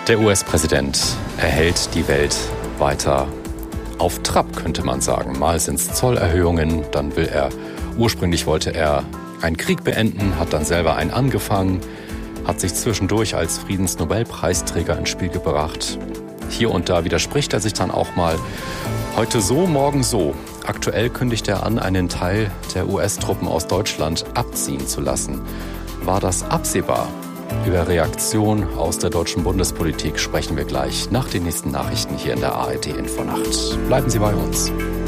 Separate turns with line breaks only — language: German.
Der US-Präsident erhält die Welt weiter auf Trab, könnte man sagen. Mal sind es Zollerhöhungen, ursprünglich wollte er einen Krieg beenden, hat dann selber einen angefangen, hat sich zwischendurch als Friedensnobelpreisträger ins Spiel gebracht. Hier und da widerspricht er sich dann auch mal. Heute so, morgen so. Aktuell kündigt er an, einen Teil der US-Truppen aus Deutschland abziehen zu lassen. War das absehbar? Über Reaktion aus der deutschen Bundespolitik sprechen wir gleich nach den nächsten Nachrichten hier in der ARD Infonacht. Bleiben Sie bei uns.